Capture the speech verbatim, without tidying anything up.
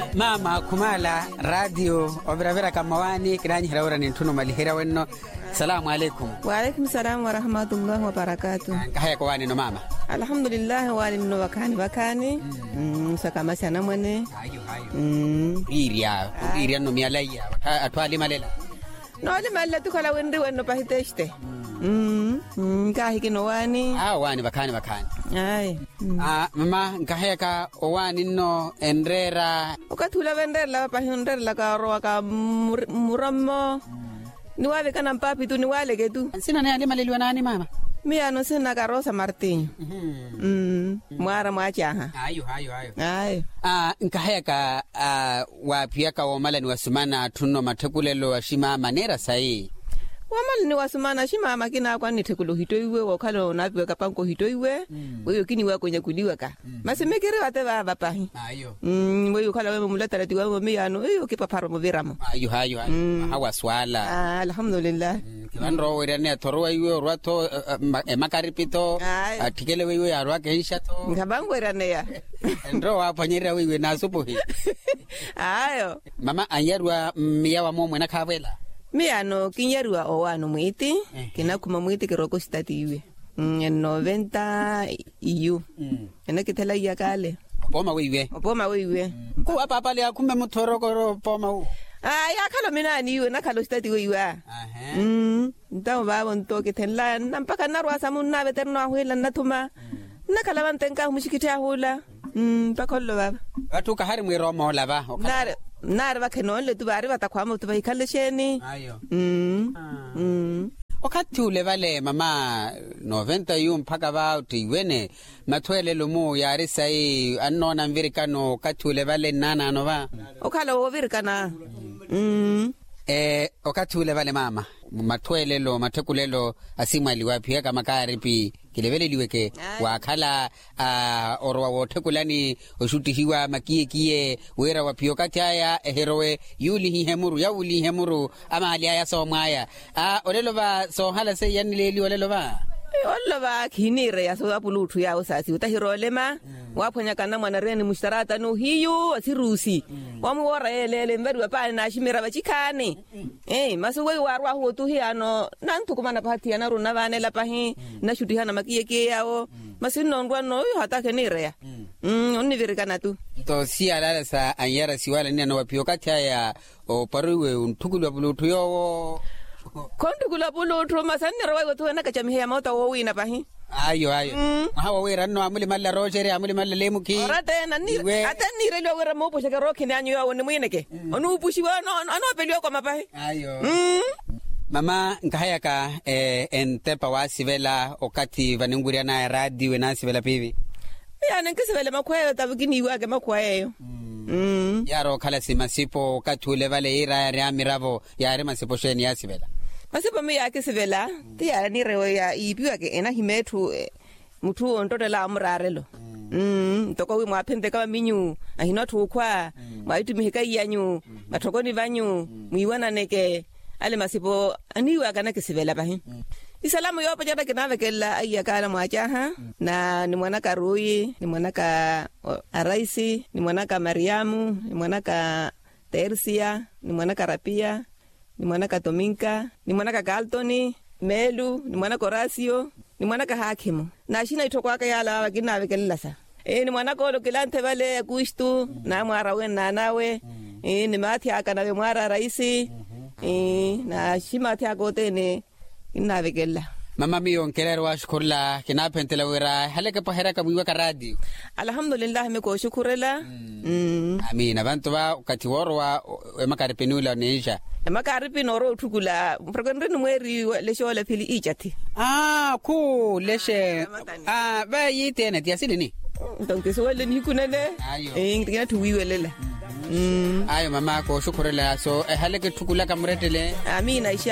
mama kumala radio obiravira kamawani kirani hirawra ni ntuno malihira wenno. Salamu alaikum. Wa alaikum salam wa rahmatullahi wa barakatuh. Kahaya kwa wani no mama. Alhamdulillah wani no wakani wakani. Mm sakama sana mwene. Ayo ayo. Mm Iria, iria no mialaya. Atwali malela. No le malela tukala wenri wenno pahiteste. Mm mm kahiki no wani. Ah wani wakani wakani. Ay. Ah mama kahaya ka wani no enrera. Ukatula vendela pahindela ka roa ka muramo. Ni wale kana mpapi tu ni wale ketu. Sina ne ali maleliwa nani mama? Mia no sina ka Rosa Martin. Mhm. Mm mwara mwacha ha. Ayo ayo ayo. Ay. Ah nkahaya ka wapia ka wamala ni wasumana tuno matekulelo washima manera sai. Wamala ni wasumana shima makina kwa ni tekulu hitoiwe wakalo na biwe kapanko hitoiwe. Wewe kini wako nyakuliwa ka. Masemekere wate baba pahi. Ayo. Mm wewe kala wewe mulata rati wewe miyano eyo kipa paro moveramo. Ayo ayo ayo. Hawa swala. Ah alhamdulillah. Kiwanro werania torwa iwe orwato emakaripito atikele wewe arwa keisha to. Ngabango eranea. Ndro wapanyira wewe na supuhi. Ayo. Mama anyarwa miyawa momwe na kabela. Miyano kinyarwa owano mwiti kina kuma mwiti kiroko stati iwe. Mm noventa iu. Ena kitela ya kale. Poma wewe. Poma wewe. Kwa papa le akumbe mutoroko poma u. Ah ya kalo mina ni iwe na kalo stati wewe. Aha. Mm ntawo babo ntoke tenla nampaka narwa samu na veterno ahwela natuma. Nakala bantenka mushikiti ahula. Mm pakolo baba. Watu kahari mwiro mola ba. Nare nare bakenole tu bari batakwamo tu baikale sheni. Ayo. Mm. Mm. Wakati ule vale mama noventa yu mpaka ba utiwene matwele lumu yari sai anona mvirikano wakati ule vale nana no ba. Okala ovirikana. Mm. Eh wakati ule vale mama matwele lo matekulelo asimwa liwapi kama karipi kilevele liweke wakala uh, orwa wotekulani oshutihiwa makie kie wera wapio kati haya herowe yuli hihemuru ya uli hemuru ama ali haya so mwaya ah uh, olelo ba so hala se yanileli olelo ba olelo ba kinire ya so apulutu ya usasi utahirolema mm. waponya kana mwana reni mushtarata no hiyo asirusi mm. wamuora elele mberu pa na shimira bachikane mm. eh maso we warwa ho tu hiano nantu kumana pati na runa bane la pahi mm. na shuti hana makie ke yao mm. masino ngwa no hata kenire ya mm, mm univirikana tu to si alala sa anyara siwala ni na wapio kati haya o paruwe untukulu apulutu yo kontu kula pulutu masanira wewe tu na kachami ya mota wo wina pahi. Ayo ayo. Mm. Hawa wera no amuli malla rojere amuli malla lemuki. Orate na ni ata ni relo wera mo pusha roki ni anyo woni mwineke. Onu pushi wa no ano pelio kwa mapahi. Ayo. Mm. Mama nkahaya ka eh, entepa wasivela okati vanenguria na radio na sivela pivi. Ya nkisivela makwayo tabugini wake makwayo. Mm. Mm. Yaro kala simasipo okati ule vale ira ya miravo ya masipo sheni yasivela. Masipo mi yake sivela ti ya ni rewe ya ibiwa ke ena himetu mutu ontote la amrarelo. Mm toko wi mwapende kama minyu ahino tukwa maitu mihika yanyu matokoni vanyu muiwana neke ale masipo aniwa kana kisivela bahi. Isalamu yopa jada kinave kella ayakala mwachaha na ni mwanaka Rui ni mwanaka Araisi ni mwanaka Mariamu ni mwanaka Tersia ni mwanaka Rapia ni mwanaka Tominka ni mwanaka Galtoni Melu ni mwanaka Horacio ni mwanaka Hakimu na shina itokwa yala wakinave kella sa eh ni mwanaka lo kilante vale kuistu na mwara we na nawe eh ni mati akana we mwara Raisi eh na shimati akotene inave kella mama mio nkelero washkurla kinapentela wera haleka pahera kabuwa ka radio alhamdulillah me ko shukurela mm amina abantu ba ukati worwa emakaripinula neisha emakaripinoro utukula mprogondeni mweri lesho la pili ijati ah ku leshe ah ba yitene tiasili ni donc so wale ni kunene eh ngina tuwiwelela mm ayo mama ko shukurela so haleka tukula kamretele amina.